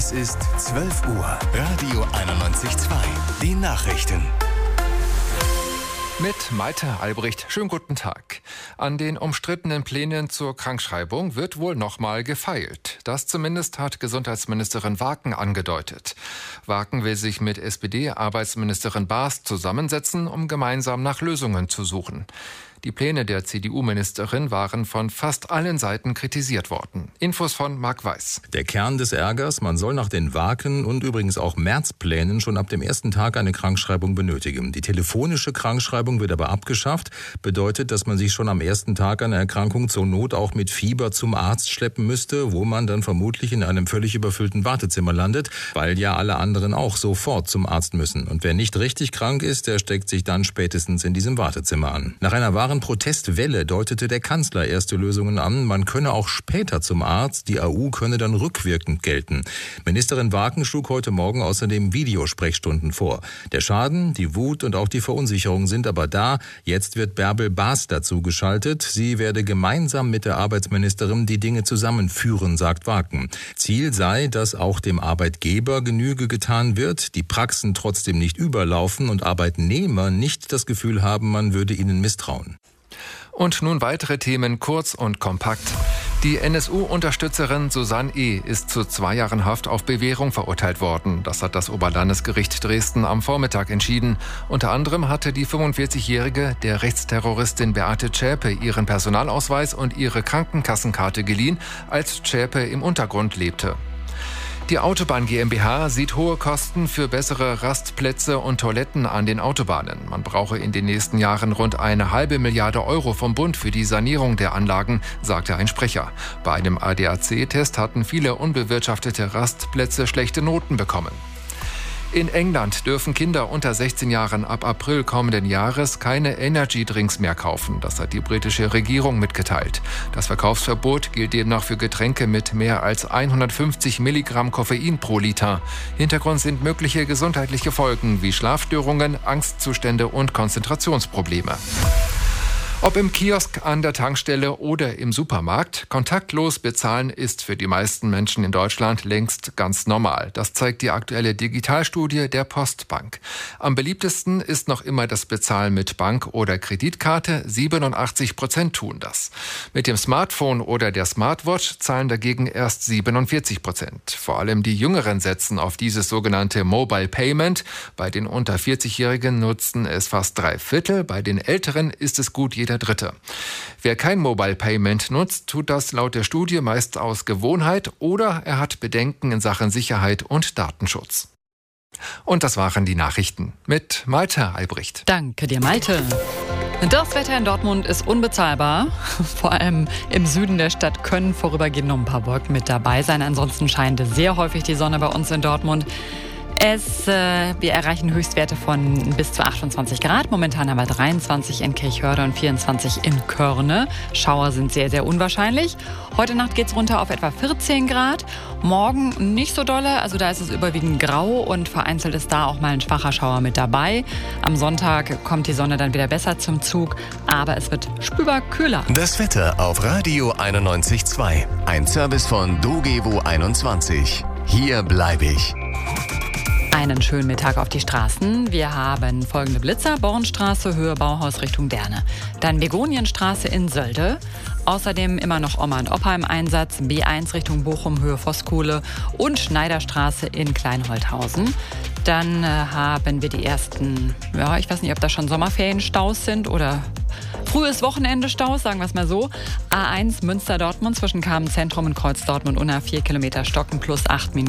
Es ist 12 Uhr. Radio 91.2. Die Nachrichten. Mit Malte Albrecht. Schönen guten Tag. An den umstrittenen Plänen zur Krankschreibung wird wohl nochmal gefeilt. Das zumindest hat Gesundheitsministerin Waken angedeutet. Waken will sich mit SPD-Arbeitsministerin Baas zusammensetzen, um gemeinsam nach Lösungen zu suchen. Die Pläne der CDU-Ministerin waren von fast allen Seiten kritisiert worden. Infos von Marc Weiß. Der Kern des Ärgers: Man soll nach den Waken- und übrigens auch März-Plänen schon ab dem ersten Tag eine Krankschreibung benötigen. Die telefonische Krankschreibung wird aber abgeschafft. Bedeutet, dass man sich schon am ersten Tag einer Erkrankung zur Not auch mit Fieber zum Arzt schleppen müsste, wo man dann vermutlich in einem völlig überfüllten Wartezimmer landet, weil ja alle anderen auch sofort zum Arzt müssen. Und wer nicht richtig krank ist, der steckt sich dann spätestens in diesem Wartezimmer an. Nach einer wahren Protestwelle deutete der Kanzler erste Lösungen an. Man könne auch später zum Arzt, die AU könne dann rückwirkend gelten. Ministerin Waken schlug heute Morgen außerdem Videosprechstunden vor. Der Schaden, die Wut und auch die Verunsicherung sind aber da. Jetzt wird Bärbel Baas dazu geschaltet. Sie werde gemeinsam mit der Arbeitsministerin die Dinge zusammenführen, sagt Waken. Ziel sei, dass auch dem Arbeitgeber Genüge getan wird, die Praxen trotzdem nicht überlaufen und Arbeitnehmer nicht das Gefühl haben, man würde ihnen misstrauen. Und nun weitere Themen kurz und kompakt. Die NSU-Unterstützerin Susanne E. ist zu 2 Jahren Haft auf Bewährung verurteilt worden. Das hat das Oberlandesgericht Dresden am Vormittag entschieden. Unter anderem hatte die 45-Jährige der Rechtsterroristin Beate Zschäpe ihren Personalausweis und ihre Krankenkassenkarte geliehen, als Zschäpe im Untergrund lebte. Die Autobahn GmbH sieht hohe Kosten für bessere Rastplätze und Toiletten an den Autobahnen. Man brauche in den nächsten Jahren rund 1,5 Milliarde Euro vom Bund für die Sanierung der Anlagen, sagte ein Sprecher. Bei einem ADAC-Test hatten viele unbewirtschaftete Rastplätze schlechte Noten bekommen. In England dürfen Kinder unter 16 Jahren ab April kommenden Jahres keine Energy-Drinks mehr kaufen. Das hat die britische Regierung mitgeteilt. Das Verkaufsverbot gilt demnach für Getränke mit mehr als 150 Milligramm Koffein pro Liter. Hintergrund sind mögliche gesundheitliche Folgen wie Schlafstörungen, Angstzustände und Konzentrationsprobleme. Ob im Kiosk, an der Tankstelle oder im Supermarkt, kontaktlos bezahlen ist für die meisten Menschen in Deutschland längst ganz normal. Das zeigt die aktuelle Digitalstudie der Postbank. Am beliebtesten ist noch immer das Bezahlen mit Bank- oder Kreditkarte. 87% tun das. Mit dem Smartphone oder der Smartwatch zahlen dagegen erst 47%. Vor allem die Jüngeren setzen auf dieses sogenannte Mobile Payment. Bei den unter 40-Jährigen nutzen es fast 3/4. Bei den Älteren ist es gut jeder Dritte. Wer kein Mobile Payment nutzt, tut das laut der Studie meist aus Gewohnheit oder er hat Bedenken in Sachen Sicherheit und Datenschutz. Und das waren die Nachrichten mit Malte Albrecht. Danke dir, Malte. Das Wetter in Dortmund ist unbezahlbar. Vor allem im Süden der Stadt können vorübergehend noch ein paar Wolken mit dabei sein. Ansonsten scheint sehr häufig die Sonne bei uns in Dortmund. Wir erreichen Höchstwerte von bis zu 28 Grad. Momentan haben wir 23 in Kirchhörde und 24 in Körne. Schauer sind sehr, sehr unwahrscheinlich. Heute Nacht geht es runter auf etwa 14 Grad. Morgen nicht so dolle, also da ist es überwiegend grau und vereinzelt ist da auch mal ein schwacher Schauer mit dabei. Am Sonntag kommt die Sonne dann wieder besser zum Zug, aber es wird spürbar kühler. Das Wetter auf Radio 91.2. Ein Service von Dogevo 21. Hier bleibe ich. Einen schönen Mittag auf die Straßen. Wir haben folgende Blitzer: Bornstraße, Höhe Bauhaus Richtung Derne. Dann Begonienstraße in Sölde. Außerdem immer noch Oma und Opa im Einsatz. B1 Richtung Bochum, Höhe Voskuhle. Und Schneiderstraße in Kleinholthausen. Dann haben wir die ersten, ich weiß nicht, ob das schon Sommerferienstaus sind oder frühes Wochenende-Staus, sagen wir es mal so. A1 Münster-Dortmund zwischen Carmen Zentrum und Kreuz Dortmund Unna 4 Kilometer Stocken plus 8 Minuten.